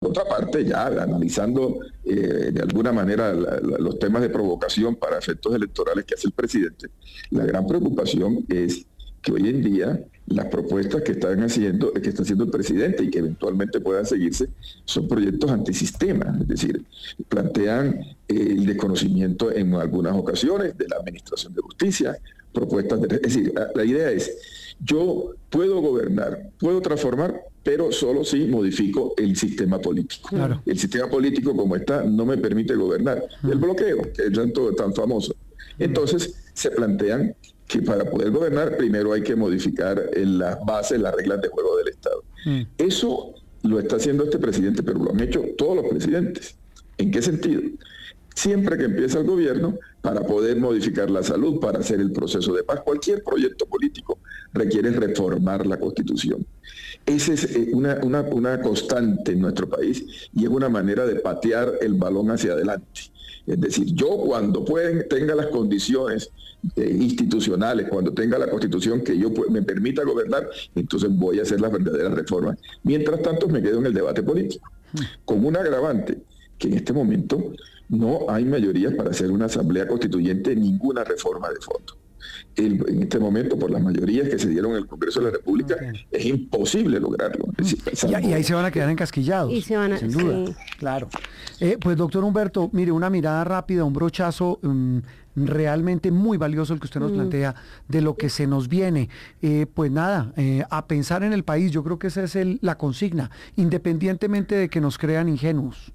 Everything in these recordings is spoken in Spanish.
otra parte, ya analizando de alguna manera los temas de provocación para efectos electorales que hace el presidente, la gran preocupación es que hoy en día las propuestas que está haciendo el presidente y que eventualmente puedan seguirse son proyectos antisistema, es decir, plantean el desconocimiento en algunas ocasiones de la administración de justicia, es decir, la idea es, yo puedo gobernar, puedo transformar, pero solo si modifico el sistema político. Claro. El sistema político como está no me permite gobernar. El bloqueo, que es tan famoso. Entonces se plantean que para poder gobernar primero hay que modificar en las bases, las reglas de juego del Estado. Eso lo está haciendo este presidente, pero lo han hecho todos los presidentes. ¿En qué sentido? Siempre que empieza el gobierno, para poder modificar la salud, para hacer el proceso de paz, cualquier proyecto político requiere reformar la Constitución. Esa es una constante en nuestro país y es una manera de patear el balón hacia adelante. Es decir, yo cuando tenga las condiciones institucionales, cuando tenga la Constitución que me permita gobernar, entonces voy a hacer las verdaderas reformas. Mientras tanto me quedo en el debate político, con un agravante, que en este momento no hay mayoría para hacer una asamblea constituyente, ninguna reforma de fondo. En este momento, por las mayorías que se dieron en el Congreso de la República, es imposible lograrlo. Es decir, y ahí se van a quedar encasquillados, sin duda. Sí. Claro. Pues doctor Humberto, mire, una mirada rápida, un brochazo realmente muy valioso el que usted nos plantea de lo que se nos viene. Pues nada, a pensar en el país, yo creo que esa es la consigna, independientemente de que nos crean ingenuos.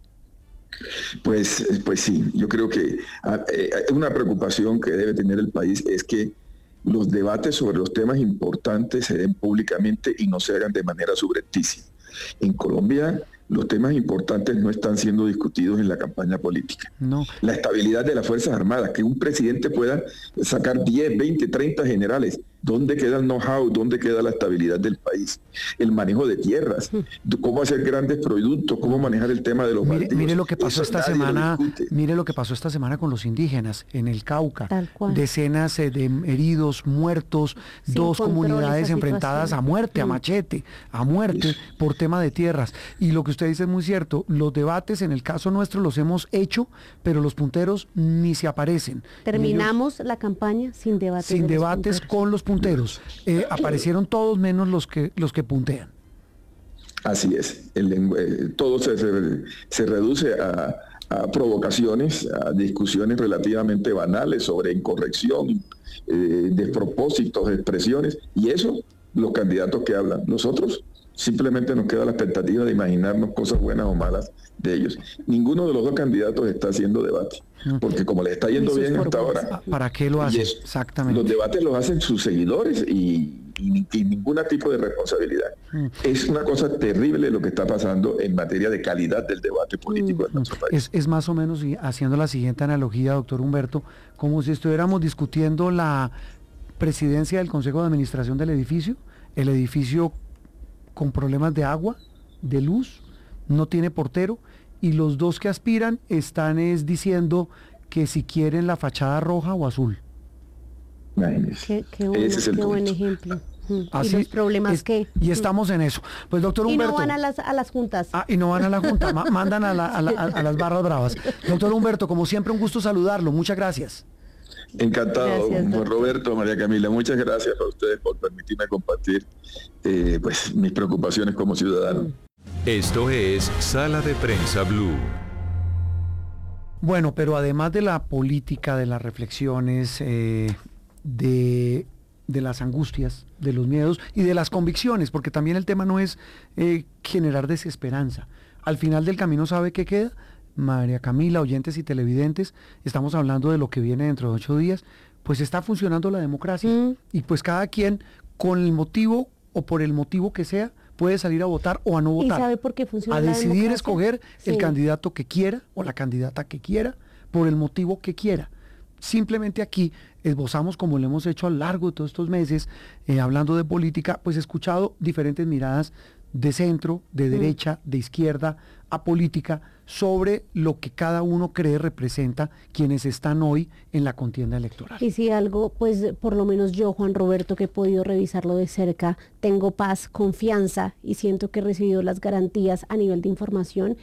Pues sí, yo creo que una preocupación que debe tener el país es que los debates sobre los temas importantes se den públicamente y no se hagan de manera subrepticia. En Colombia, los temas importantes no están siendo discutidos en la campaña política. No. La estabilidad de las Fuerzas Armadas, que un presidente pueda sacar 10, 20, 30 generales. ¿Dónde queda el know-how? ¿Dónde queda la estabilidad del país? El manejo de tierras, cómo hacer grandes productos, cómo manejar el tema de los baldíos. Mire lo que pasó esta semana, mire lo que pasó esta semana con los indígenas en el Cauca. Decenas de heridos, muertos, dos comunidades enfrentadas a muerte, a machete, a muerte por tema de tierras. Y lo que usted dice es muy cierto, los debates en el caso nuestro los hemos hecho, pero los punteros ni se aparecen. Terminamos la campaña sin debates. Sin debates con los punteros. Aparecieron todos menos los que puntean. Así es. Todo se reduce a provocaciones, a discusiones relativamente banales sobre incorrección, despropósitos, expresiones, y eso los candidatos que hablan. Nosotros simplemente nos queda la expectativa de imaginarnos cosas buenas o malas de ellos. Ninguno de los dos candidatos está haciendo debate, porque como les está yendo bien hasta ahora... ¿Para qué lo hacen? Exactamente. Los debates los hacen sus seguidores y ningún tipo de responsabilidad. Es una cosa terrible lo que está pasando en materia de calidad del debate político en nuestro país. Es más o menos, y haciendo la siguiente analogía, doctor Humberto, como si estuviéramos discutiendo la presidencia del Consejo de Administración del edificio, el edificio con problemas de agua, de luz, no tiene portero, y los dos que aspiran están diciendo que si quieren la fachada roja o azul. Qué buen ejemplo. Así, ¿y los problemas qué? Y estamos en eso. Pues doctor Humberto... Y no van a las juntas. Y no van a la junta, mandan a las barras bravas. Doctor Humberto, como siempre, un gusto saludarlo. Muchas gracias. Encantado, Juan Roberto, María Camila, muchas gracias a ustedes por permitirme compartir mis preocupaciones como ciudadano. Esto es Sala de Prensa Blue. Bueno, pero además de la política, de las reflexiones, de las angustias, de los miedos y de las convicciones, porque también el tema no es generar desesperanza. Al final del camino, ¿sabe qué queda? María Camila, oyentes y televidentes, estamos hablando de lo que viene dentro de 8 días, pues está funcionando la democracia y pues cada quien con el motivo o por el motivo que sea puede salir a votar o a no votar. ¿Y sabe por qué funciona a la decidir democracia? Escoger el candidato que quiera o la candidata que quiera por el motivo que quiera. Simplemente aquí esbozamos, como lo hemos hecho a lo largo de todos estos meses, hablando de política, pues he escuchado diferentes miradas de centro, de derecha, de izquierda, apolítica, sobre lo que cada uno cree representa quienes están hoy en la contienda electoral. Y si algo, pues por lo menos yo, Juan Roberto, que he podido revisarlo de cerca, tengo paz, confianza y siento que he recibido las garantías a nivel de información